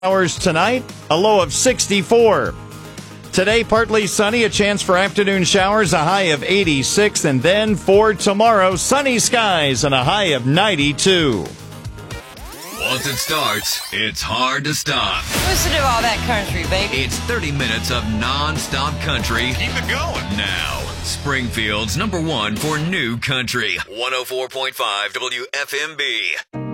Hours tonight, a low of 64. Today, partly sunny, a chance for afternoon showers, a high of 86. And then for tomorrow, sunny skies and a high of 92. Once it starts, it's hard to stop. Listen to all that country, baby. It's 30 minutes of non-stop country. Keep it going. Now, Springfield's #1 for new country. 104.5 WFMB.